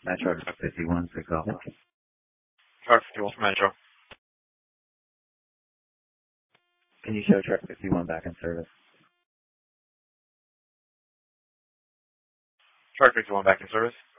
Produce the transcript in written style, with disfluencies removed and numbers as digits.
Metro Truck 51, 6 Alpha. Truck 51 for Metro. Can you show Truck 51 back in service? Truck 51 back in service.